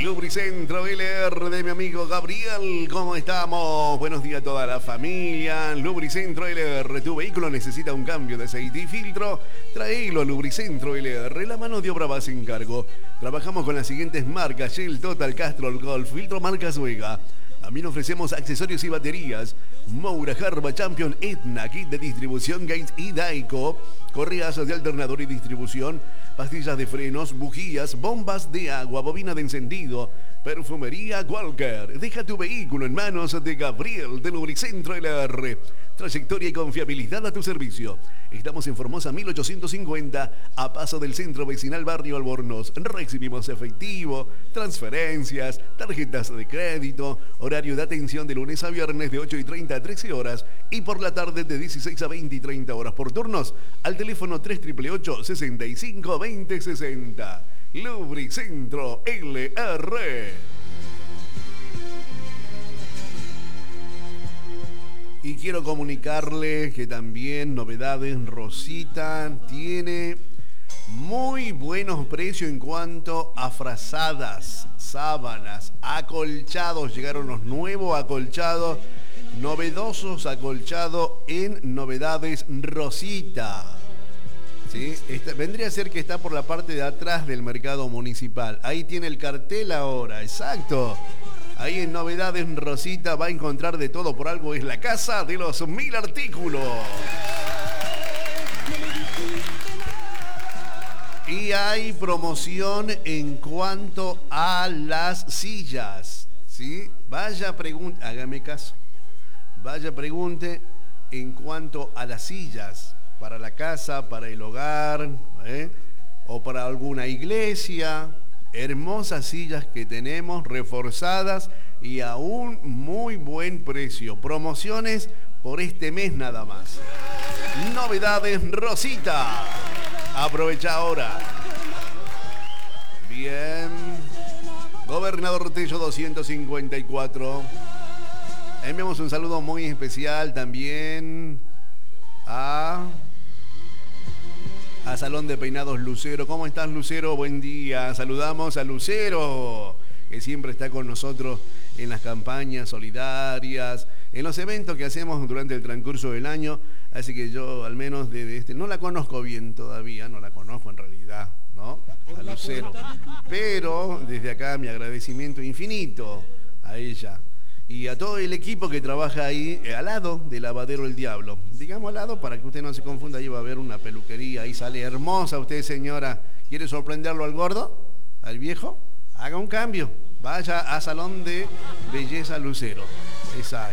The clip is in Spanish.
Lubricentro LR de mi amigo Gabriel. ¿Cómo estamos? Buenos días a toda la familia. Lubricentro LR, tu vehículo necesita un cambio de aceite y filtro. Traelo a Lubricentro LR, la mano de obra va sin cargo. Trabajamos con las siguientes marcas: Shell, Total, Castrol, Golf, Filtro marca Suega. También ofrecemos accesorios y baterías. Moura, Harba, Champion, Etna, kit de distribución Gates y Daico, correas de alternador y distribución, pastillas de frenos, bujías, bombas de agua, bobina de encendido, perfumería Walker. Deja tu vehículo en manos de Gabriel de Lubricentro LR. Trayectoria y confiabilidad a tu servicio. Estamos en Formosa 1850, a paso del Centro Vecinal Barrio Albornoz. Recibimos efectivo, transferencias, tarjetas de crédito, horario de atención de lunes a viernes de 8:30 a 13 horas y por la tarde de 16 a 20 y 30 horas por turnos al teléfono 3888 65 20 60. Lubricentro LR. Y quiero comunicarles que también novedades, Rosita tiene muy buenos precios en cuanto a frazadas, sábanas, acolchados. Llegaron los nuevos acolchados, novedosos acolchados en Novedades Rosita. ¿Sí? Vendría a ser que está por la parte de atrás del mercado municipal. Ahí tiene el cartel ahora, exacto. Ahí en Novedades Rosita va a encontrar de todo, por algo es la casa de los 1000 artículos. Y hay promoción en cuanto a las sillas, ¿sí? Vaya pregunte, hágame caso. Vaya pregunte en cuanto a las sillas para la casa, para el hogar, o para alguna iglesia. Hermosas sillas que tenemos, reforzadas y a un muy buen precio. Promociones por este mes nada más. Novedades Rosita. Aprovecha ahora. Bien. Gobernador Tello 254. Enviamos un saludo muy especial también a Salón de Peinados Lucero. ¿Cómo estás, Lucero? Buen día. Saludamos a Lucero, que siempre está con nosotros en las campañas solidarias, en los eventos que hacemos durante el transcurso del año. Así que yo, al menos desde no la conozco bien todavía, no la conozco en realidad, ¿no? A Lucero. Pero desde acá mi agradecimiento infinito a ella. Y a todo el equipo que trabaja ahí, al lado de Lavadero El Diablo. Digamos al lado para que usted no se confunda, ahí va a haber una peluquería, ahí sale hermosa usted, señora. ¿Quiere sorprenderlo al gordo? ¿Al viejo? Haga un cambio. Vaya a Salón de Belleza Lucero. Exacto.